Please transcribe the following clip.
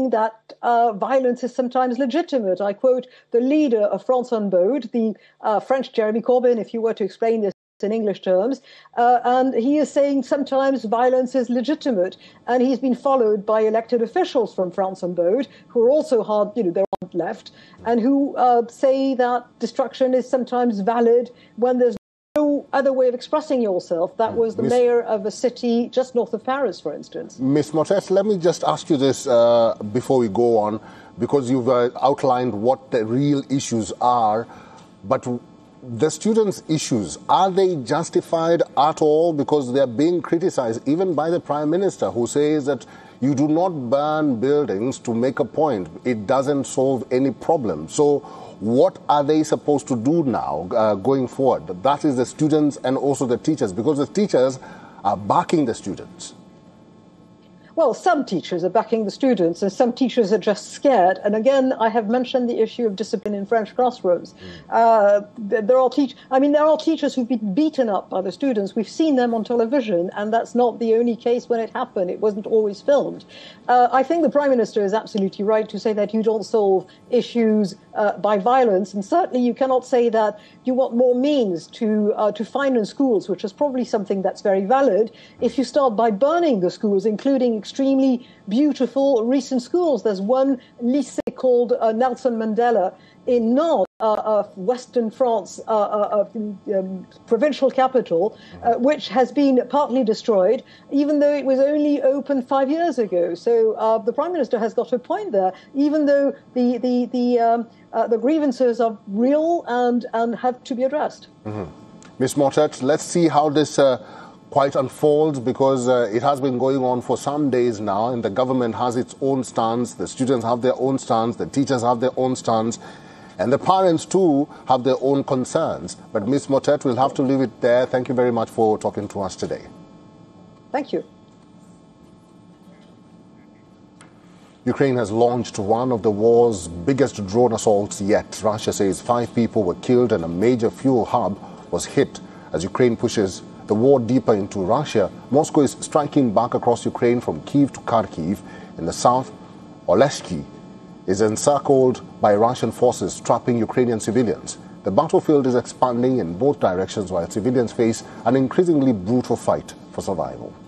saying that violence is sometimes legitimate. I quote the leader of France Unbowed, the French Jeremy Corbyn, if you were to explain this in English terms, and he is saying sometimes violence is legitimate, and he's been followed by elected officials from France Unbowed who are also hard, they're on the left, and who say that destruction is sometimes valid when there's no other way of expressing yourself. That was the mayor of a city just north of Paris, for instance. Ms. Mottet, let me just ask you this before we go on, because you've outlined what the real issues are, but the students' issues, are they justified at all? Because they're being criticized even by the Prime Minister, who says that you do not burn buildings to make a point. It doesn't solve any problem. So what are they supposed to do now going forward? That is the students and also the teachers, because the teachers are backing the students. Well, some teachers are backing the students and some teachers are just scared. And again, I have mentioned the issue of discipline in French classrooms. There are teachers who've been beaten up by the students. We've seen them on television, and that's not the only case when it happened. It wasn't always filmed. I think the Prime Minister is absolutely right to say that you don't solve issues by violence. And certainly you cannot say that you want more means to finance schools, which is probably something that's very valid, if you start by burning the schools, including extremely beautiful recent schools. There's one lycée called Nelson Mandela in Nantes, Western France, provincial capital, which has been partly destroyed, even though it was only opened 5 years ago. So the Prime Minister has got a point there, even though the grievances are real and have to be addressed. Ms. Mottet, let's see how this quite unfolds, because it has been going on for some days now, and the government has its own stance, the students have their own stance, the teachers have their own stance, and the parents too have their own concerns. But Ms. Mottet, we'll have to leave it there. Thank you very much for talking to us today. Thank you. Ukraine has launched one of the war's biggest drone assaults yet. Russia says 5 people were killed and a major fuel hub was hit. As Ukraine pushes the war deeper into Russia, Moscow is striking back across Ukraine from Kyiv to Kharkiv. In the south, Oleshki is encircled by Russian forces trapping Ukrainian civilians. The battlefield is expanding in both directions while civilians face an increasingly brutal fight for survival.